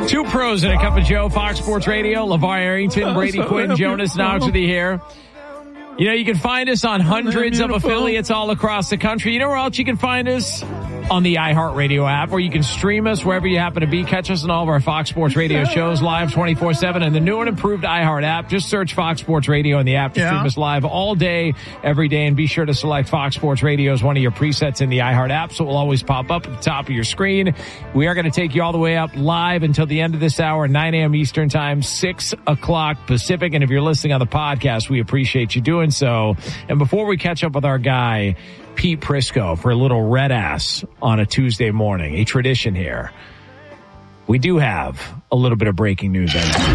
Two pros and a cup of Joe, Fox Sports Radio, LeVar Arrington, Brady Quinn, Jonas Knoxworthy here. You know, you can find us on hundreds of affiliates all across the country. You know where else you can find us? On the iHeartRadio app, where you can stream us wherever you happen to be. Catch us on all of our Fox Sports Radio shows live 24/7 and the new and improved iHeart app. Just search Fox Sports Radio in the app to stream us live all day, every day. And be sure to select Fox Sports Radio as one of your presets in the iHeart app, so it will always pop up at the top of your screen. We are going to take you all the way up live until the end of this hour, 9 a.m. Eastern Time, 6 o'clock Pacific. And if you're listening on the podcast, we appreciate you doing so. And before we catch up with our guy, Pete Prisco, for a little red ass on a Tuesday morning, a tradition here, we do have a little bit of breaking news.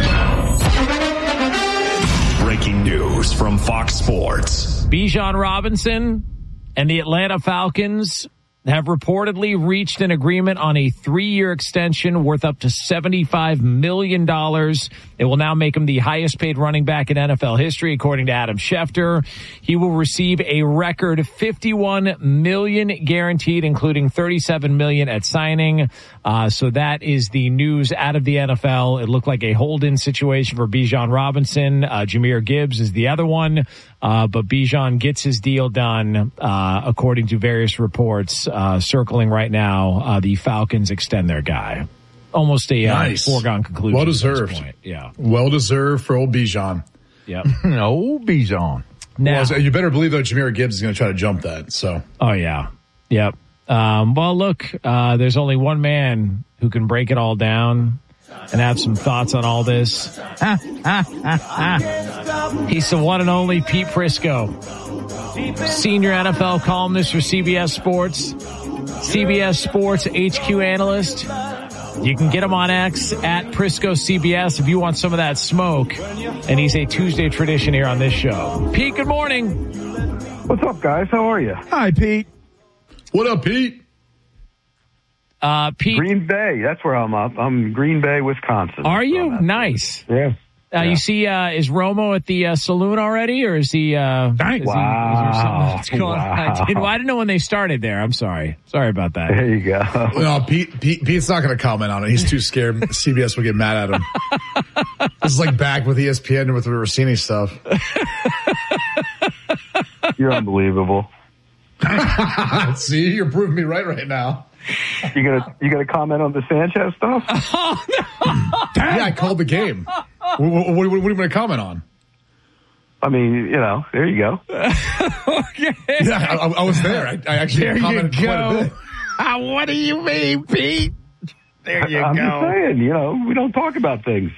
Breaking news from Fox Sports. Bijan Robinson and the Atlanta Falcons have reportedly reached an agreement on a 3-year extension worth up to $75 million. It will now make him the highest paid running back in NFL history, according to Adam Schefter. He will receive a record $51 million guaranteed, including $37 million at signing. So that is the news out of the NFL. It looked like a hold-in situation for Bijan Robinson. Jahmyr Gibbs is the other one. But Bijan gets his deal done, according to various reports, circling right now. The Falcons extend their guy. Almost a foregone conclusion. Well deserved. At this point. Yeah. Well deserved for old Bijan. Yep. Old Bijan. Now, you better believe, though, Jahmyr Gibbs is going to try to jump that. So. Oh, yeah. Yep. Well, look, there's only one man who can break it all down and have some thoughts on all this. He's the one and only Pete Prisco, senior NFL columnist for CBS Sports, CBS Sports HQ analyst. You can get him on X at Prisco CBS if you want some of that smoke. And he's a Tuesday tradition here on this show. Pete, good morning. What's up, guys? How are you? Hi, Pete. What up, Pete? Pete. Green Bay. That's where I'm up. I'm in Green Bay, Wisconsin. Are you? Nice. Yeah. You see, is Romo at the saloon already, or is he? Wow. Is there something that's going on? I didn't know when they started there. I'm sorry. Sorry about that. There you go. No, Pete's not going to comment on it. He's too scared. CBS will get mad at him. This is like back with ESPN and with the Rossini stuff. You're unbelievable. See, you're proving me right now. You gonna comment on the Sanchez stuff? Oh, no. Yeah, I called the game. What are you going to comment on? I mean, there you go. Okay. Yeah, I was there. I actually commented quite a bit. What do you mean, Pete? There you I'm go. just saying, we don't talk about things.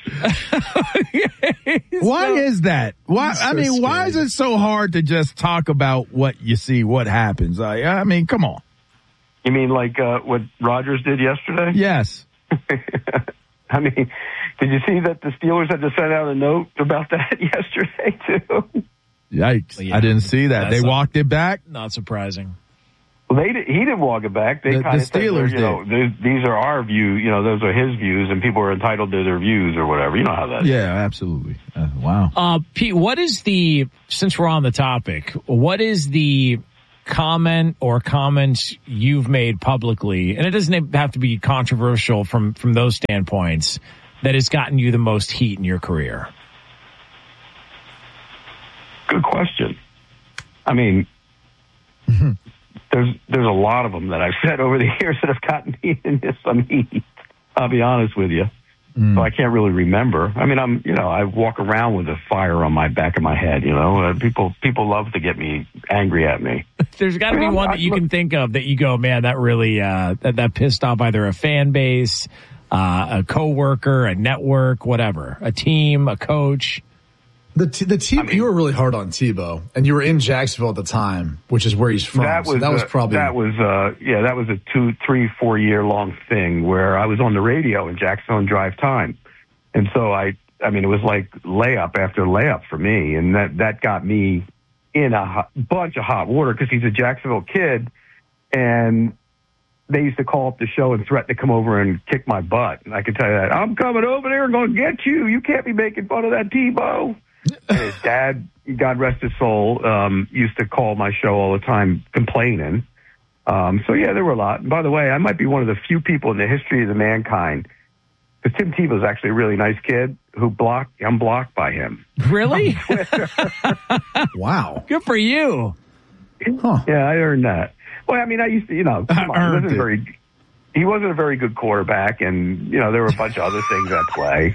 Why is that? Why? So why is it so hard to just talk about what you see, what happens? I mean, come on. You mean like what Rodgers did yesterday? Yes. I mean, did you see that the Steelers had to send out a note about that yesterday, too? Yikes. Well, yeah, I didn't see that. They walked it back? Not surprising. Well, he didn't walk it back. They kind of said, Steelers did. These are our views, those are his views, and people are entitled to their views or whatever. You know how that is. Yeah, absolutely. Wow. Pete, since we're on the topic, what is the comment or comments you've made publicly, and it doesn't have to be controversial from those standpoints, that has gotten you the most heat in your career? Good question. I mean, there's a lot of them that I've said over the years that have gotten me into some heat. I'll be honest with you. So I can't really remember. I mean, I walk around with a fire on my back of my head, people love to get me angry at me. There's got to be one that you can think of that you go, man, that really, that pissed off either a fan base, a coworker, a network, whatever, a team, a coach. The team, you were really hard on Tebow, and you were in Jacksonville at the time, which is where he's from. That was a 2, 3, 4 year long thing where I was on the radio in Jacksonville in drive time, and so it was like layup after layup for me, and that got me in a bunch of hot water because he's a Jacksonville kid, and they used to call up the show and threaten to come over and kick my butt, and I can tell you that I'm coming over there and going to get you. You can't be making fun of that Tebow. His dad, God rest his soul, used to call my show all the time complaining. So, yeah, there were a lot. And by the way, I might be one of the few people in the history of the mankind Because Tim Tebow's actually a really nice kid who I'm blocked by him. Really? Wow. Good for you. Huh. Yeah, I earned that. Well, I mean, I used to, come on, he wasn't a very good quarterback, and, there were a bunch of other things at play.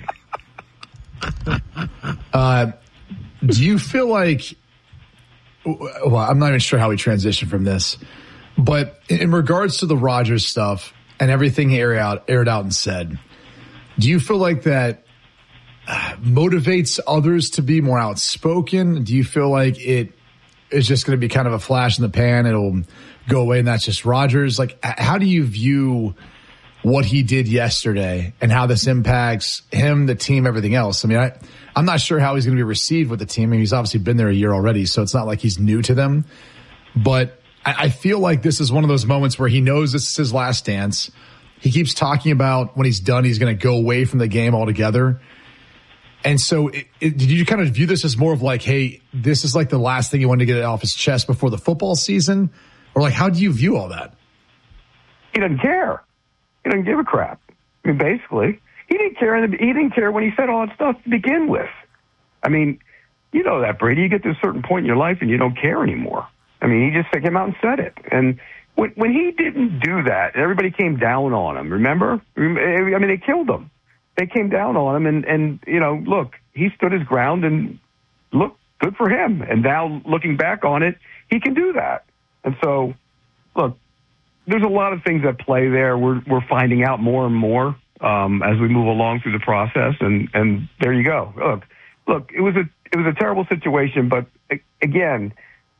Do you feel like, well, I'm not even sure how we transition from this, but in regards to the Rodgers stuff and everything he aired out and said, do you feel like that motivates others to be more outspoken? Do you feel like it is just going to be kind of a flash in the pan? It'll go away and that's just Rodgers. Like, how do you view what he did yesterday and how this impacts him, the team, everything else? I mean, I'm not sure how he's going to be received with the team. I mean, he's obviously been there a year already, so it's not like he's new to them. But I feel like this is one of those moments where he knows this is his last dance. He keeps talking about when he's done, he's going to go away from the game altogether. And so did you kind of view this as more of like, hey, this is like the last thing he wanted to get off his chest before the football season? Or like, how do you view all that? He doesn't care. He doesn't give a crap. I mean, basically, he didn't care. He didn't care when he said all that stuff to begin with. I mean, you know that, Brady. You get to a certain point in your life and you don't care anymore. I mean, he just came out and said it. And when he didn't do that, everybody came down on him, remember? I mean, they killed him. They came down on him, and look, he stood his ground, and look, good for him. And now, looking back on it, he can do that. And so, look, there's a lot of things at play there. We're finding out more and more as we move along through the process, and there you go. Look, it was a terrible situation, but again,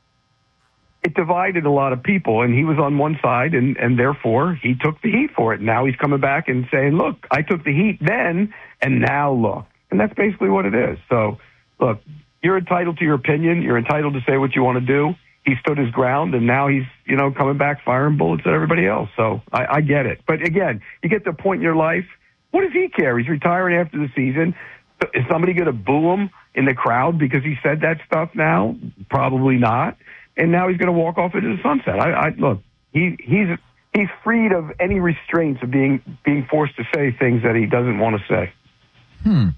it divided a lot of people, and he was on one side, and therefore he took the heat for it. Now he's coming back and saying, look, I took the heat then, and now look. And that's basically what it is. So, look, you're entitled to your opinion. You're entitled to say what you want to do. He stood his ground, and now he's, coming back firing bullets at everybody else. So I get it. But again, you get to a point in your life, what does he care? He's retiring after the season. Is somebody going to boo him in the crowd because he said that stuff now? Probably not. And now he's going to walk off into the sunset. Look, he's freed of any restraints of being forced to say things that he doesn't want to say.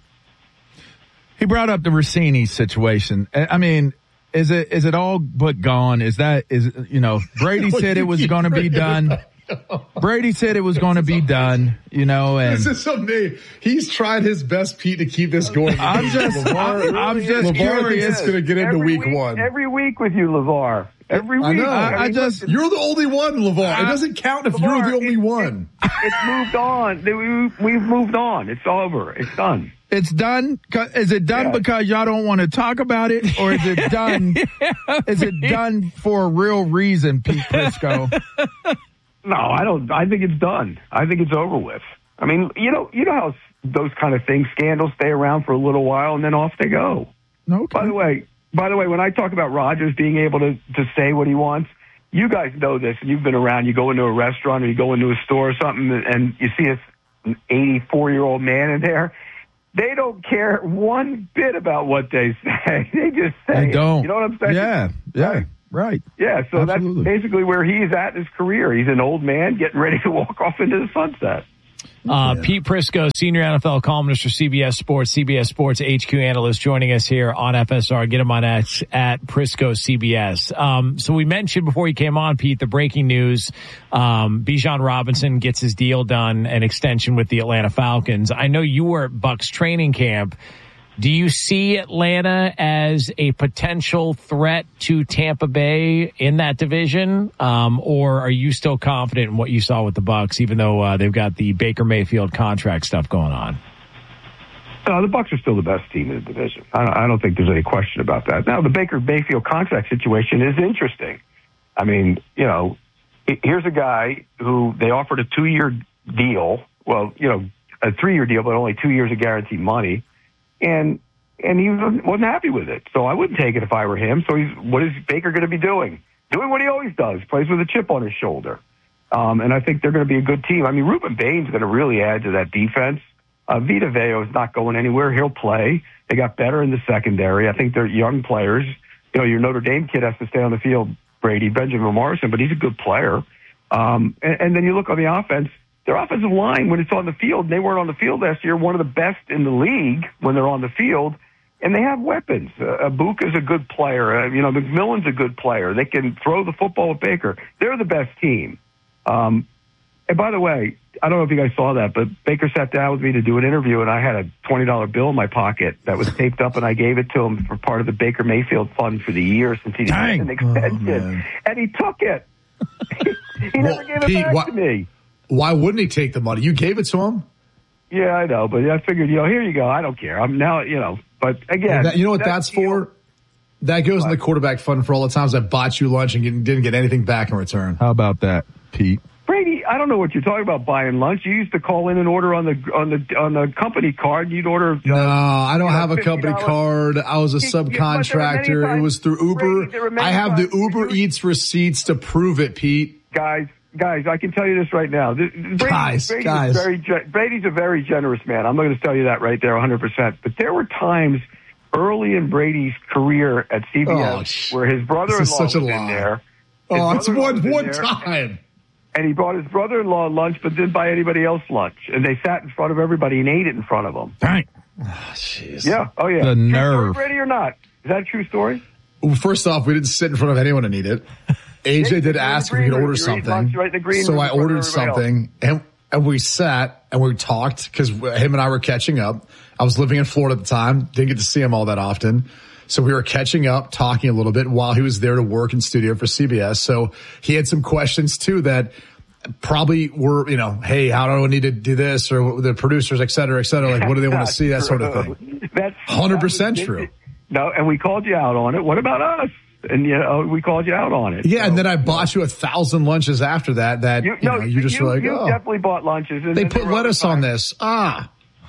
He brought up the Rossini situation. I mean, is it all but gone? Brady said it was going to be done. Brady said it was going to be done, and this is something he's tried his best, Pete, to keep this going. I'm just curious. It's going to get into week one. Every week with you, LeVar. Every week. I know. You're the only one, LeVar. It doesn't count if you're the only one. It's moved on. We've moved on. It's over. It's done. It's done. Is it done because y'all don't want to talk about it, or is it done? Is it done for a real reason, Pete Prisco? No, I don't. I think it's done. I think it's over with. I mean, you know how those kind of things, scandals, stay around for a little while and then off they go. Okay. By the way, when I talk about Rodgers being able to say what he wants, you guys know this, and you've been around. You go into a restaurant or you go into a store or something, and you see an 84-year-old man in there. They don't care one bit about what they say. They just say they don't. You know what I'm saying? Yeah. Right. Yeah, so Absolutely. That's basically where he's at in his career. He's an old man getting ready to walk off into the sunset. Pete Prisco, senior NFL columnist for CBS Sports HQ analyst, joining us here on FSR. Get him on at Prisco CBS. So we mentioned before he came on, Pete, the breaking news. Bijan Robinson gets his deal done, an extension with the Atlanta Falcons. I know you were at Bucs training camp. Do you see Atlanta as a potential threat to Tampa Bay in that division? Or are you still confident in what you saw with the Bucs, even though they've got the Baker Mayfield contract stuff going on? The Bucs are still the best team in the division. I don't think there's any question about that. Now, the Baker Mayfield contract situation is interesting. I mean, here's a guy who they offered a 2-year deal. Well, a 3-year deal, but only 2 years of guaranteed money. And he wasn't happy with it. So I wouldn't take it if I were him. So what is Baker going to be doing? Doing what he always does, plays with a chip on his shoulder. And I think they're going to be a good team. I mean, Ruben Bain's going to really add to that defense. Vita Vea is not going anywhere. He'll play. They got better in the secondary. I think they're young players. Your Notre Dame kid has to stay on the field, Brady, Benjamin Morrison, but he's a good player. And then you look on the offense, their offensive line, when it's on the field, and they weren't on the field last year, one of the best in the league when they're on the field, and they have weapons. Ibuka's a good player. McMillan's a good player. They can throw the football with Baker. They're the best team. And by the way, I don't know if you guys saw that, but Baker sat down with me to do an interview, and I had a $20 bill in my pocket that was taped up, and I gave it to him for part of the Baker Mayfield fund for the year since he didn't get an extension. And he took it. He never gave it back to me. Why wouldn't he take the money? You gave it to him? Yeah, I know, but I figured, here you go. I don't care. I'm now, but again. You know what that's for? That goes in the quarterback fund for all the times I bought you lunch and didn't get anything back in return. How about that, Pete? Brady, I don't know what you're talking about buying lunch. You used to call in and order on the company card. You'd order. No, I don't have a company card. I was a subcontractor. It was through Uber. Brady, I have the Uber Eats receipts to prove it, Pete. Guys, I can tell you this right now. Brady's a very generous man. I'm going to tell you that right there 100%. But there were times early in Brady's career at CBS where his brother-in-law was in there. It's one time. And he brought his brother-in-law lunch, but didn't buy anybody else lunch. And they sat in front of everybody and ate it in front of them. Dang. Jeez. Yeah. Oh, yeah. The nerve. Brady or not? Is that a true story? Well, first off, we didn't sit in front of anyone and eat it. AJ did ask if we could order something. So I ordered something, and we sat and we talked because him and I were catching up. I was living in Florida at the time. Didn't get to see him all that often. So we were catching up, talking a little bit while he was there to work in studio for CBS. So he had some questions too that probably were, hey, how do I need to do this? Or the producers, et cetera, like, what do they want to see? That sort of thing. That's 100% true. No, and we called you out on it. What about us? And, we called you out on it. Yeah, so, and then I bought you 1,000 lunches after that you just were like, you definitely bought lunches. And they put lettuce on this. They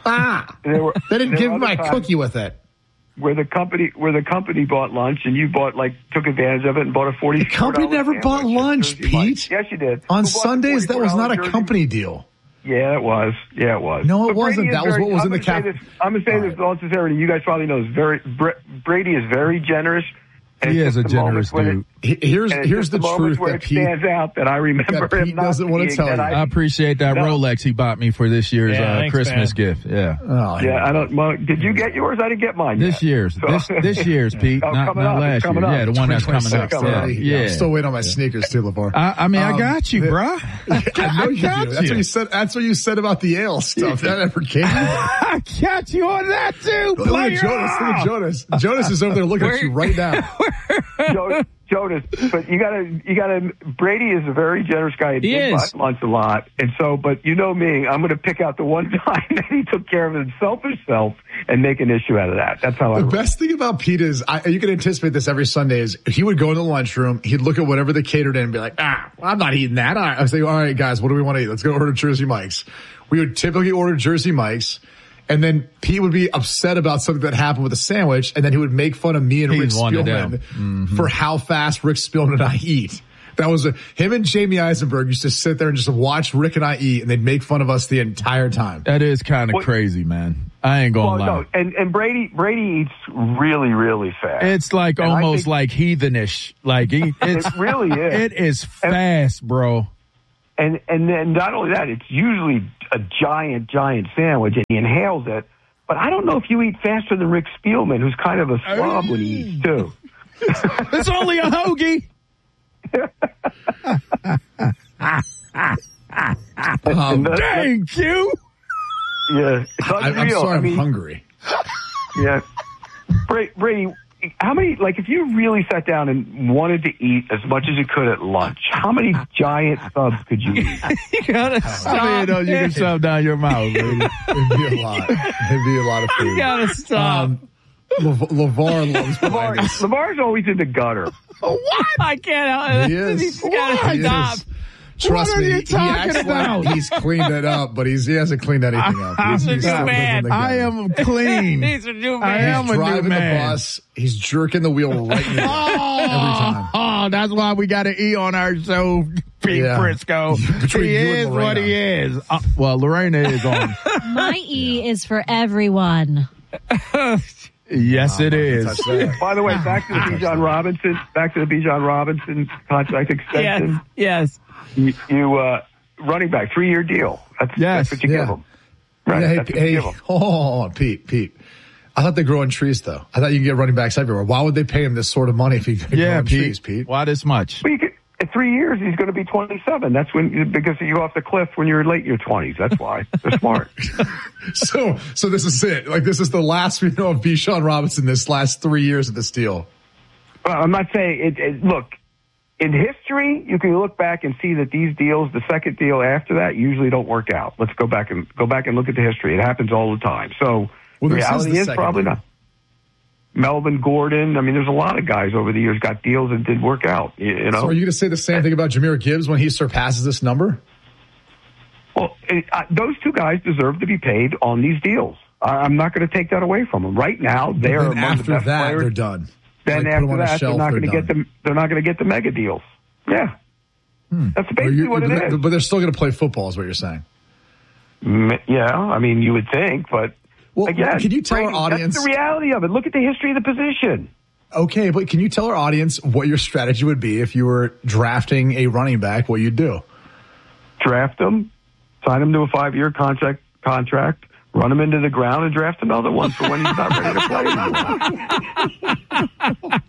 didn't give me my cookie with it. Where the company bought lunch and you took advantage of it and bought a $40. The company never bought lunch, Pete. Yes, you did. On Sundays, that was not a company deal. Yeah, it was. No, it wasn't. That was what was in the cap. I'm going to say this with all sincerity. You guys probably know Brady is very generous. He is a generous dude. Here's the truth where that it stands out that I remember that Pete doesn't want to tell you. I appreciate that Rolex he bought me for this year's Christmas gift. Yeah. I don't. Did you get yours? I didn't get mine. This year's, Pete, not last year. Yeah, the one that's coming up. Yeah. I'm still waiting on my sneakers too, LeVar. I got you, bro. I know you do. That's what you said. That's what you said about the ale stuff. That never came. I got you on that too. Look at Jonas. Jonas is over there looking at you right now. Jonas, but you gotta. Brady is a very generous guy. He buys lunch a lot, and so. But you know me, I'm going to pick out the one time that he took care of himself and make an issue out of that. That's how. The best thing about Pete is, you can anticipate this every Sunday. Is he would go in the lunchroom, he'd look at whatever they catered in and be like, I'm not eating that. I was like, all right, guys, what do we want to eat? Let's go order Jersey Mike's. We would typically order Jersey Mike's. And then Pete would be upset about something that happened with a sandwich, and then he would make fun of me and Rick Spielman for how fast Rick Spielman and I eat. That was him and Jamie Eisenberg used to sit there and just watch Rick and I eat, and they'd make fun of us the entire time. That is kind of crazy, man. I ain't gonna lie. No, and Brady eats really, really fast. It's like almost like heathenish. Like it really is. It is fast, bro. And then not only that, it's usually a giant sandwich, and he inhales it. But I don't know if you eat faster than Rick Spielman, who's kind of a slob when he eats, too. It's only a hoagie. Dang, Q. Yeah. I'm sorry, I'm hungry. Yeah. Brady, how many, if you really sat down and wanted to eat as much as you could at lunch, how many giant subs could you eat? You gotta stop. You can shove down your mouth, baby. It'd be a lot. It'd be a lot of food. You gotta stop. LeVar loves LeVar's always in the gutter. What? I can't. He is. He's gotta stop. Trust me, he acts like he's cleaned it up, but he hasn't cleaned anything up. He's a new man. I am clean. He's a new man. I am a new man. Driving the bus. He's jerking the wheel right in the every time. Oh, that's why we got to eat on our show, Pete Prisco. He is what he is. Well, Lorena is on. My E is for everyone. Yes, it is. By the way, back to the Bijan Robinson contract extension. Yes. You running back, 3-year deal. That's what you give them. Right. Yeah, hey, hold on, Pete. I thought they grow on trees, though. I thought you could get running backs everywhere. Why would they pay him this sort of money if he could grow on trees, Pete? Why this much? Well, at 3 years, he's going to be 27. That's because you go off the cliff when you're late in your 20s. That's why. They're smart. So this is it. Like, this is the last we know of Bijan Robinson this last 3 years of this deal. I'm not saying it. Look, in history, you can look back and see that these deals, the second deal after that, usually don't work out. Let's go back and look at the history. It happens all the time. So the reality is probably not. Melvin Gordon. I mean, there's a lot of guys over the years got deals that did work out. You know. So are you going to say the same thing about Jahmyr Gibbs when he surpasses this number? Well, those two guys deserve to be paid on these deals. I'm not going to take that away from them. Right now, they're among the best players. They're done. Then after that, they're not going to get them. They're not going to get the mega deals. Yeah, that's basically what it is. But they're still going to play football, is what you're saying. Yeah, I mean, you would think, but again, can you tell our audience that's the reality of it? Look at the history of the position. Okay, but can you tell our audience what your strategy would be if you were drafting a running back? What you'd do? Draft him, sign him to a 5-year contract. Run him into the ground and draft another one for when he's not ready to play anymore.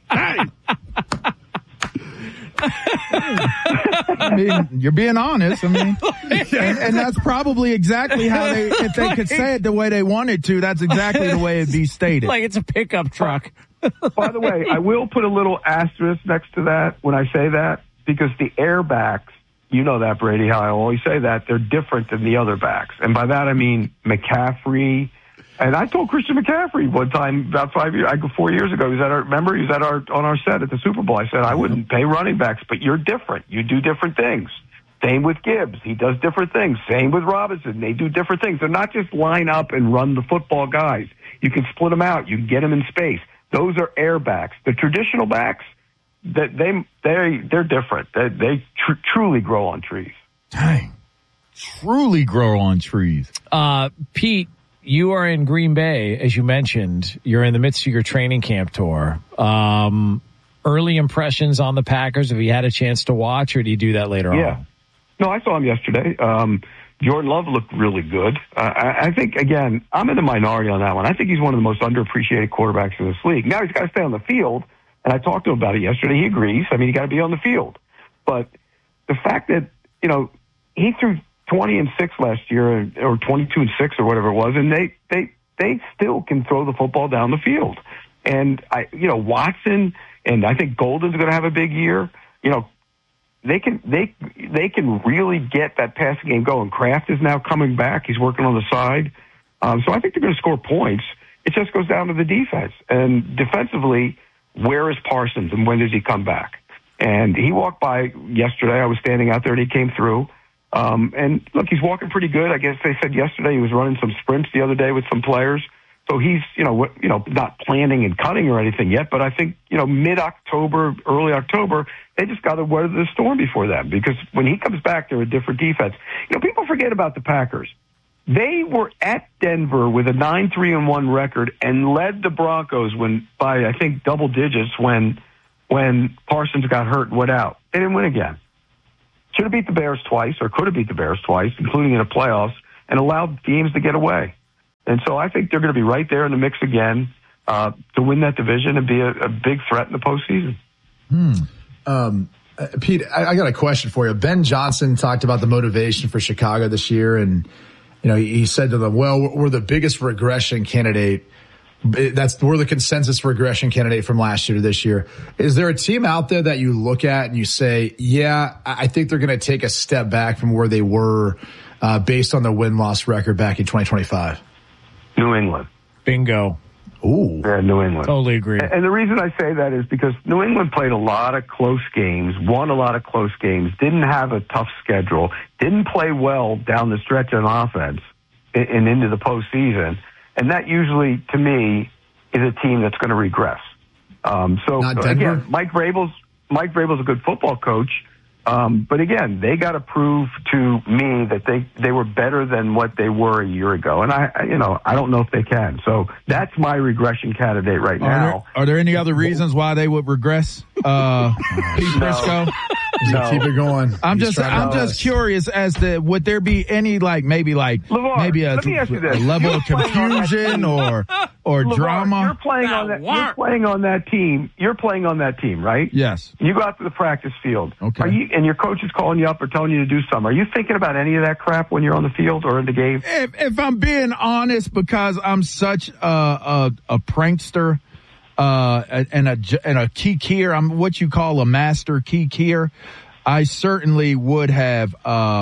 I mean, you're being honest. I mean, and that's probably exactly how if they could say it the way they wanted to, that's exactly the way it'd be stated. Like it's a pickup truck. By the way, I will put a little asterisk next to that when I say that, because the airbacks, you know that, Brady, how I always say that, they're different than the other backs. And by that, I mean McCaffrey. And I told Christian McCaffrey one time about 4 years ago, he was on our set at the Super Bowl. I said, I wouldn't pay running backs, but you're different. You do different things. Same with Gibbs. He does different things. Same with Robinson. They do different things. They're not just line up and run the football guys. You can split them out. You can get them in space. Those are airbacks. The traditional backs, they're different. They truly grow on trees. Dang. Truly grow on trees. Pete, you are in Green Bay, as you mentioned. You're in the midst of your training camp tour. Early impressions on the Packers. Have you had a chance to watch, or do you do that later on? No, I saw him yesterday. Jordan Love looked really good. I think, again, I'm in the minority on that one. I think he's one of the most underappreciated quarterbacks in this league. Now he's got to stay on the field. And I talked to him about it yesterday. He agrees. I mean, you got to be on the field. But the fact that, he threw 20-6 last year, or 22-6 or whatever it was, and they still can throw the football down the field. And Watson, and I think Golden's going to have a big year. They can really get that passing game going. Kraft is now coming back. He's working on the side. So I think they're going to score points. It just goes down to the defense. And defensively, where is Parsons and when does he come back? And he walked by yesterday. I was standing out there and he came through. And look, he's walking pretty good. I guess they said yesterday he was running some sprints the other day with some players. So he's, not planning and cutting or anything yet, but I think, mid-October, early October, they just got to weather the storm before that, because when he comes back, they're a different defense. People forget about the Packers. They were at Denver with a 9-3-1 record and led the Broncos by I think double digits when Parsons got hurt and went out. They didn't win again. Should have beat the Bears twice, or could have beat the Bears twice, including in the playoffs, and allowed teams to get away. And so I think they're going to be right there in the mix again to win that division and be a big threat in the postseason. Pete, I got a question for you. Ben Johnson talked about the motivation for Chicago this year, and he said to them, well, we're the biggest regression candidate. We're the consensus regression candidate from last year to this year. Is there a team out there that you look at and you say, yeah, I think they're going to take a step back from where they were based on the win-loss record back in 2025? New England. Bingo. Ooh. Yeah, New England. Totally agree. And the reason I say that is because New England played a lot of close games, won a lot of close games, didn't have a tough schedule, didn't play well down the stretch on offense and into the postseason. And that usually, to me, is a team that's going to regress. So, again, Mike Vrabel's a good football coach, But again, they got to prove to me that they were better than what they were a year ago. And I don't know if they can. So that's my regression candidate right now. Are there any other reasons why they would regress, Pete Prisco? No. Keep it going. I'm just curious as to would there be any maybe a let me ask you this. level of confusion or LeVar, drama? You're playing on that team. You're playing on that team, right? Yes. You go out to the practice field. Okay. And your coach is calling you up or telling you to do something. Are you thinking about any of that crap when you're on the field or in the game? If I'm being honest, because I'm such a prankster and a kikier, I'm what you call a master kikier. I certainly would have,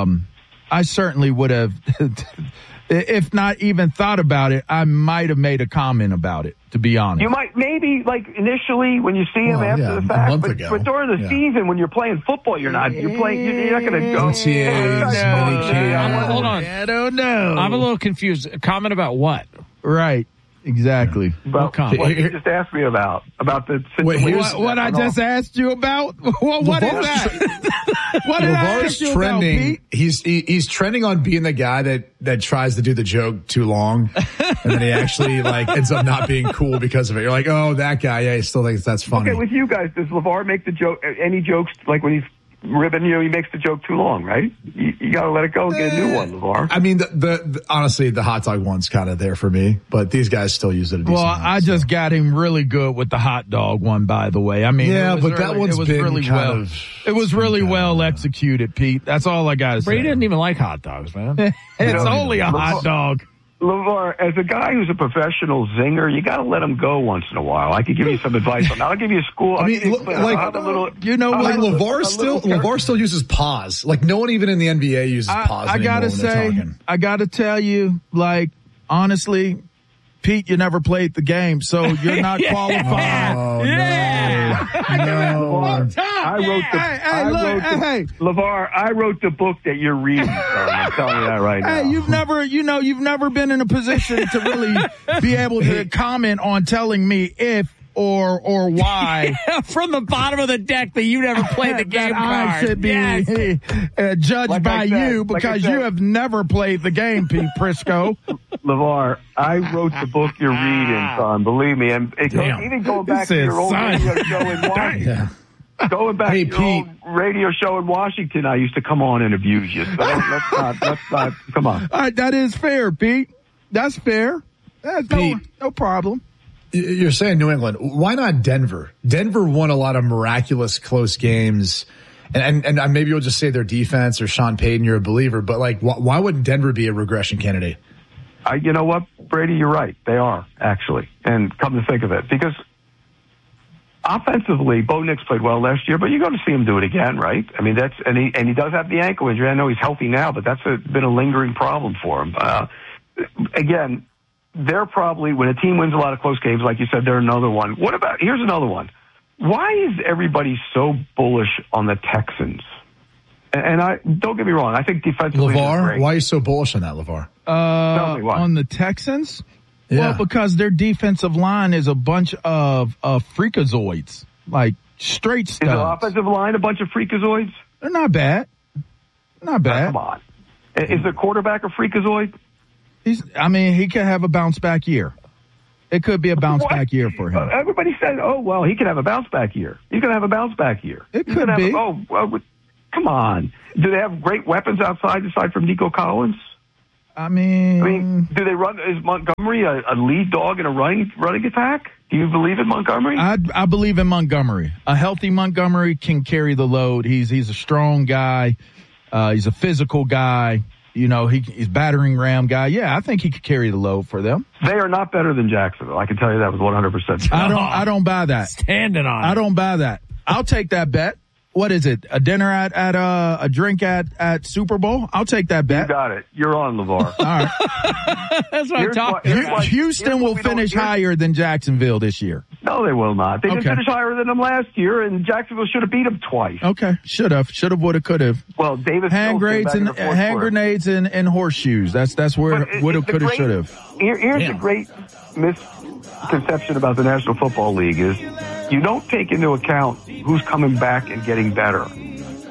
if not even thought about it, I might have made a comment about it, to be honest. You might, maybe, initially when you see him after the fact, but during the season when you're playing football, you're not going to go. Hold on. I don't know. I'm a little confused. A comment about what? Right. Exactly. What you just asked me about the situation. What I just asked you about? What is that? What did I ask you trending, about, Pete? He's trending on being the guy that tries to do the joke too long, and then he actually ends up not being cool because of it. You're like, oh, that guy, yeah, he still thinks that's funny. Okay, with you guys, does LeVar make the joke? Any jokes like when he's ribbing you, he makes the joke too long, right? You got to let it go and get a new one, LeVar. I mean, honestly, the hot dog one's kind of there for me, but these guys still use it. I just got him really good with the hot dog one, by the way. I mean, that one's been really well. It was really well executed, Pete. That's all I got to say. Brady doesn't even like hot dogs, man. It's only a hot dog. LeVar, as a guy who's a professional zinger, you got to let him go once in a while. I could give you some advice on that. I'll give you a school. LeVar still uses pause. No one even in the NBA uses pause. I gotta tell you, honestly, Pete, you never played the game, so you're not qualified. Oh, no. LeVar, I wrote the book that you're reading, so I'm telling you that right now. Hey, you've never been in a position to really be able to comment on telling me if or why from the bottom of the deck that you never played the game card. I should be judged by you because you have never played the game, Pete Prisco. LeVar, I wrote the book you're reading, son. Believe me, and even going back to your old radio show in Washington. Going back to your old radio show in Washington, I used to come on and abuse you. So let's not. Come on. All right, that is fair, Pete. That's fair. That's no problem. You're saying New England. Why not Denver? Denver won a lot of miraculous close games. And maybe you'll just say their defense or Sean Payton, you're a believer. But, why wouldn't Denver be a regression candidate? You know what, Brady? You're right. They are, actually. And come to think of it. Because offensively, Bo Nix played well last year, but you're going to see him do it again, right? I mean, and he does have the ankle injury. I know he's healthy now, but that's been a lingering problem for him. Again, they're probably, when a team wins a lot of close games, like you said, they're another one. Here's another one. Why is everybody so bullish on the Texans? And don't get me wrong, I think defensively LeVar, why are you so bullish on that, LeVar? Tell me why. On the Texans? Yeah. Well, because their defensive line is a bunch of freakazoids, straight studs. Is the offensive line a bunch of freakazoids? They're not bad. Not bad. Come on. Is the quarterback a freakazoid? He could have a bounce back year. It could be a bounce back year for him. Everybody said, he could have a bounce back year. He's going to have a bounce back year. It could be. Come on. Do they have great weapons aside from Nico Collins? I mean, do they run? Is Montgomery a lead dog in a running attack? Do you believe in Montgomery? I believe in Montgomery. A healthy Montgomery can carry the load. He's a strong guy. He's a physical guy. He's battering ram guy. Yeah, I think he could carry the load for them. They are not better than Jacksonville. I can tell you that with 100%. I don't buy that. Standing on it. I don't buy that. I'll take that bet. What is it? A dinner at a drink at Super Bowl? I'll take that bet. You got it. You're on, LeVar. All right. That's what I'm talking about. Houston will finish higher than Jacksonville this year. No, they will not. They didn't finish higher than them last year, and Jacksonville should have beat them twice. Okay. Should have, would have, could have. Well, Davis hand grenades and horseshoes. That's where would have, could have, should have. Here's the great misconception about the National Football League is you don't take into account who's coming back and getting better.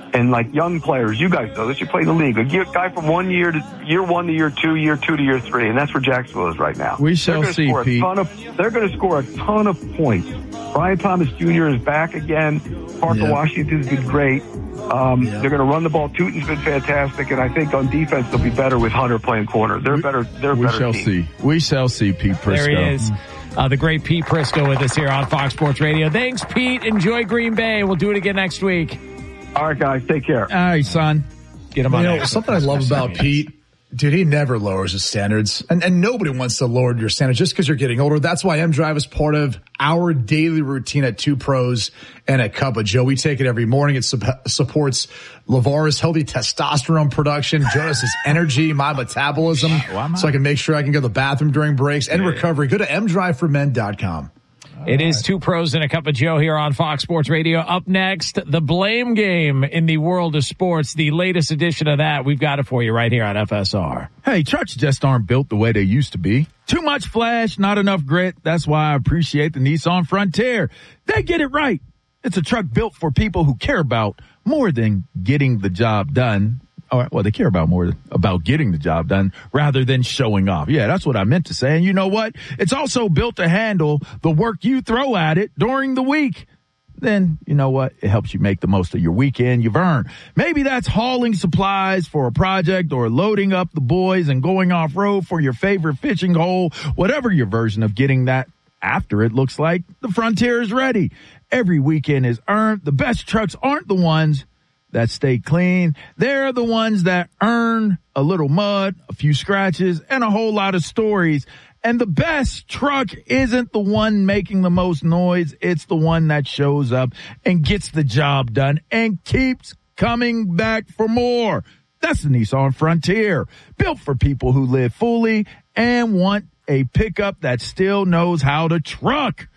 And like young players, you guys know this, you play the league. A guy from year 1 to year 2, year 2 to year 3, and that's where Jacksonville is right now. We shall see, Pete. They're going to score a ton of points. Brian Thomas Jr. is back again. Parker Washington's been great. They're going to run the ball. Tootin's been fantastic, and I think on defense they'll be better with Hunter playing corner. They're better. They're a better team. We shall see, Pete Prisco. There he is. The great Pete Prisco with us here on Fox Sports Radio. Thanks, Pete. Enjoy Green Bay. We'll do it again next week. All right, guys. Take care. All right, son. Get him on. Something I love about Pete, dude, he never lowers his standards. And nobody wants to lower your standards just because you're getting older. That's why M-Drive is part of our daily routine at 2 Pros and a Cup of Joe. We take it every morning. It supports LeVar's healthy testosterone production, Jonas's energy, my metabolism, so I can make sure I can go to the bathroom during breaks and recovery. Go to mdriveformen.com. It is 2 Pros and a Cup of Joe here on Fox Sports Radio. Up next, the blame game in the world of sports. The latest edition of that. We've got it for you right here on FSR. Hey, trucks just aren't built the way they used to be. Too much flash, not enough grit. That's why I appreciate the Nissan Frontier. They get it right. It's a truck built for people who care about more than getting the job done. Well, they care about more about getting the job done rather than showing off. Yeah, that's what I meant to say. And you know what? It's also built to handle the work you throw at it during the week. Then, you know what? It helps you make the most of your weekend you've earned. Maybe that's hauling supplies for a project or loading up the boys and going off-road for your favorite fishing hole. Whatever your version of getting that after it looks like, the Frontier is ready. Every weekend is earned. The best trucks aren't the ones that stay clean. They're the ones that earn a little mud, a few scratches, and a whole lot of stories. And the best truck isn't the one making the most noise. It's the one that shows up and gets the job done and keeps coming back for more. That's the Nissan Frontier, built for people who live fully and want a pickup that still knows how to truck.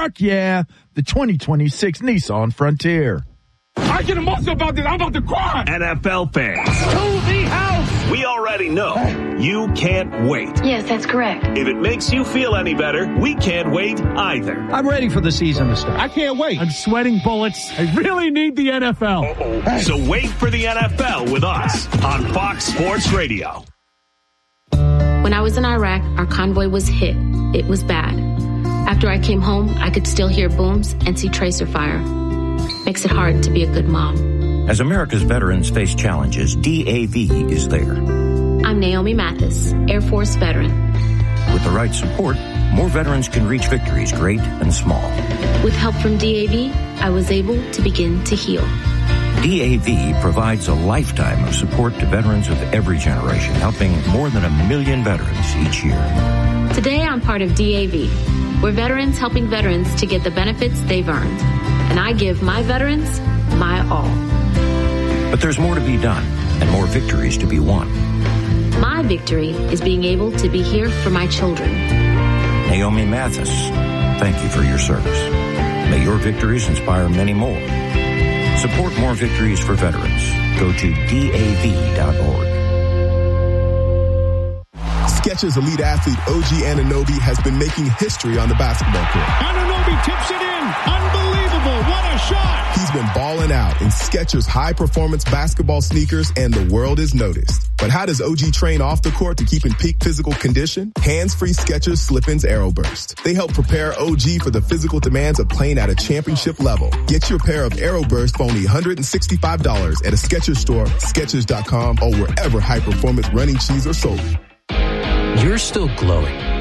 The 2026 Nissan Frontier. I get emotional about this. I'm about to cry. NFL fans. To the house. We already know you can't wait. Yes, that's correct. If it makes you feel any better, we can't wait either. I'm ready for the season to start. I can't wait. I'm sweating bullets. I really need the NFL. So wait for the NFL with us on Fox Sports Radio. When I was in Iraq, our convoy was hit. It was bad. After I came home, I could still hear booms and see tracer fire. Makes it hard to be a good mom. As America's veterans face challenges, DAV is there. I'm Naomi Mathis, Air Force veteran. With the right support, more veterans can reach victories great and small. With help from DAV, I was able to begin to heal. DAV provides a lifetime of support to veterans of every generation, helping more than 1 million veterans each year. Today, I'm part of DAV. We're veterans helping veterans to get the benefits they've earned. And I give my veterans my all. But there's more to be done and more victories to be won. My victory is being able to be here for my children. Naomi Mathis, thank you for your service. May your victories inspire many more. Support more victories for veterans. Go to DAV.org. Skechers elite athlete OG Anunoby has been making history on the basketball court. Anunoby tips it in. Unbelievable. What a shot. He's been balling out in Skechers high-performance basketball sneakers, and the world has noticed. But how does OG train off the court to keep in peak physical condition? Hands-free Skechers Slip-ins Aeroburst. They help prepare OG for the physical demands of playing at a championship level. Get your pair of Aeroburst for only $165 at a Skechers store, Skechers.com, or wherever high-performance running shoes are sold. You're still glowing.